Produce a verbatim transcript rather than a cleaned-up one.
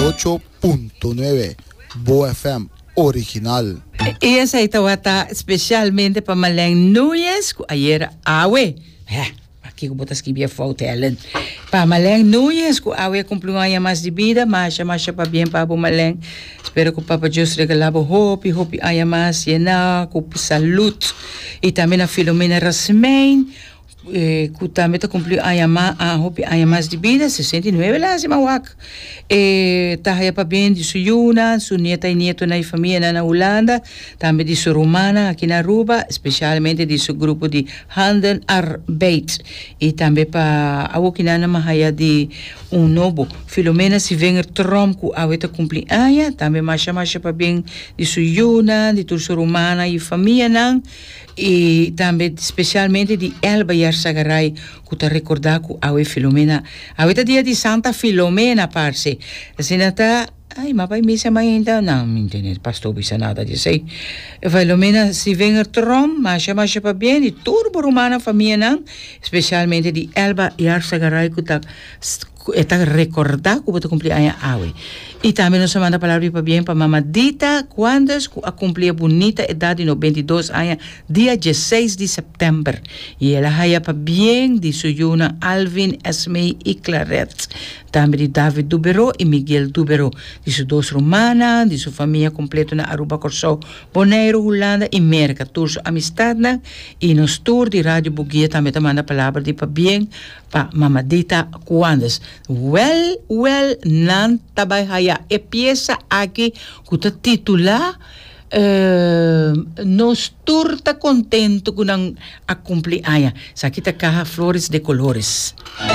ocho punto nueve Boa F M original. E essa aí tá especialmente para Maleng Núñez, ayer awe. É, aqui eu botas que bia falta ela. Para Maleng Núñez, que awe cumpriu um ano mais de vida, mas mas para bem para o Maleng. Espero que o Papa Deus regalava hope, hope aya mais na, com saúde. E também a Filomena Rasmein. Eh, que também está cumprindo a hope a mais de vida, sessenta e nove lá, se mawak. Está aí para bem de sua Yuna, sua neta e neto na família na Holanda, também de sua Romana aqui na Aruba, especialmente de seu grupo de Handel Arbeid. E também para a Wokinana Mahaya de um novo, Filomena se vem Trump, que a está cumprindo a também mais chama-se para bem de sua Yuna, de sua Romana e família não. E também especialmente de Elba Yarsagaray, que está recordado que a Filomena, a é dia de Santa Filomena, parce. Assim, está, ai, mas vai missa ainda, não, me entende, pastor, bisa nada disso aí. Filomena, se vem a trom, mas chama para bem, de turbo romana família, não, especialmente de Elba Yarsagaray, que está está recordado que você cumprir a awe. E também nós manda a palavra para bem para mamadita, quando a cumprir a bonita idade de noventa e dois anos, dia dezesseis de setembro. E ela raia para bem de Suyuna, Alvin, Esmei e Claret. Também de David Dubero e Miguel Dubero. De sua dois romana, de sua família completa na Aruba Corsou, Bonaire, Holanda e Merca. Tour sua amistade, e nos tour de Rádio Bugia também manda a palavra de para bem para mamadita, quando Well, well, nan tabay haya. E pieza aqui que te titula uh, Nos turta contento com a cumprir aya. Sa kita caja flores de colores.